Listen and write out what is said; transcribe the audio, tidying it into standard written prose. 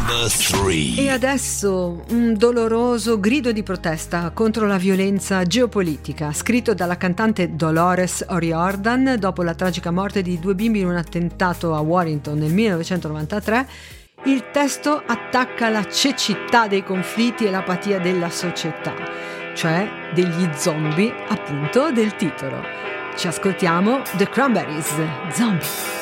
E adesso un doloroso grido di protesta contro la violenza geopolitica, scritto dalla cantante Dolores O'Riordan dopo la tragica morte di 2 bimbi in un attentato a Warrington nel 1993. Il testo attacca la cecità dei conflitti e l'apatia della società, cioè degli zombie, appunto, del titolo. Ci ascoltiamo The Cranberries, Zombie.